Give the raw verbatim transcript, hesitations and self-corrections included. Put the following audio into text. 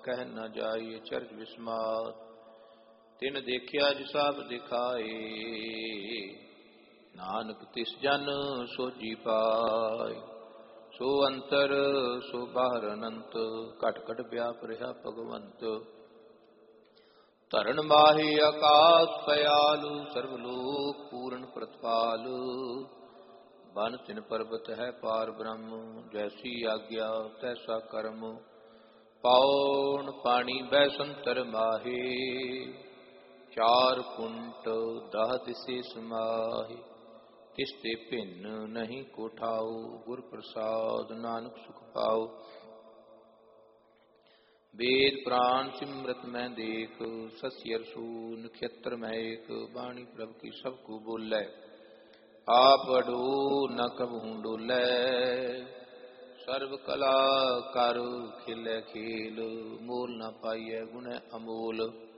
ਕਹਿ ਨ ਜਾਈ ਅਚਰਜ ਵਿਸਮਾਤ। ਤਿਨ ਦੇਖਿਆ ਜਿ ਸਭ ਦਿਖਾਏ ਨਾਨਕ ਤਿਸ ਜਨ ਸੋਜੀ ਪਾਏ। ਸੋ ਅੰਤਰ ਸੋ ਬਾਹਰ ਅਨੰਤ ਘਟ ਘਟ ਵਿਆਪ ਰਿਹਾ ਭਗਵੰਤ। ਧਰਨ ਮਾਹੀ ਆਕਾਸ ਪਇਆਲੁ ਸਰਬ ਲੋਕ ਪੂਰਨ ਪ੍ਰਤਪਾਲ। ਬਨ ਤਿਨ ਪਰਬਤ ਹੈ ਪਾਰ ਬ੍ਰਹਮ ਜੈਸੀ ਆਗਿਆ ਤੈਸਾ ਕਰਮ। ਪਾਉਣ ਪਾਣੀ ਬੈ ਸੰਤਰ ਮਾਹੇ ਚਾਰ ਕੁੰਟ ਦਾਹ ਦਿਸੇ ਸਮਾਹੇ। ਤਿਸ ਤੇ ਭਿੰਨ ਨਹੀਂ ਕੋ ਠਾਉ ਗੁਰ ਪ੍ਰਸਾਦ ਨਾਨਕ ਸੁਖ ਪਾਉ। ਵੇਦ ਪ੍ਰਾਨ ਸਿਮਰਤ ਮੈਂ ਦੇਖ ਸਸਿ ਅਰਸੂ ਨਖੇਤਰ ਮੈਂ ਏਕ। ਬਾਣੀ ਪ੍ਰਭ ਕੀ ਸਭ ਕੋ ਬੋਲੇ ਆਪ ਅਡੋ ਨ ਕਬਹੂ ਡੋਲੇ। ਸਰਬ ਕਲਾ ਕਰ ਖਿਲੇ ਖੇਲ ਮੋਲ ਨ ਪਾਈਐ ਗੁਣੈ ਅਮੋਲ।